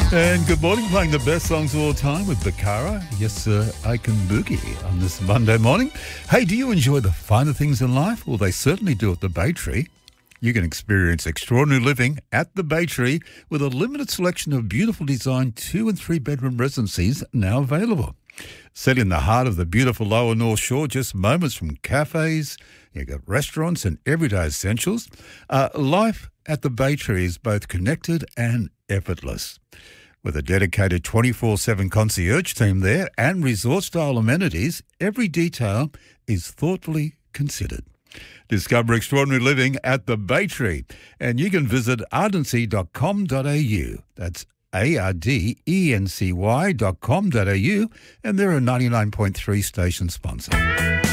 And good morning, playing the best songs of all time with Bakara. Yes, sir, I can boogie on this Monday morning. Hey, do you enjoy the finer things in life? Well, they certainly do at the Bay Tree. You can experience extraordinary living at the Bay Tree with a limited selection of beautiful design 2 and 3 bedroom residencies now available. Set in the heart of the beautiful lower North Shore, just moments from cafes, you've got restaurants and everyday essentials. Life at the Bay Tree is both connected and effortless. With a dedicated 24/7 concierge team there and resort-style amenities, every detail is thoughtfully considered. Discover extraordinary living at the Bay Tree, and you can visit ardency.com.au. That's ARDENCY.com.au, and they're a 99.3 station sponsor.